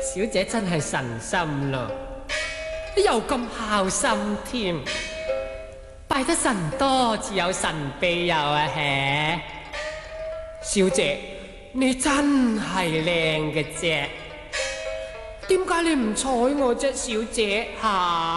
小姐真係神心咯，又咁孝心添，拜得神多，自有神庇佑啊！嘿，小姐你真係靚嘅啫，點解你唔睬我啫，小姐吓？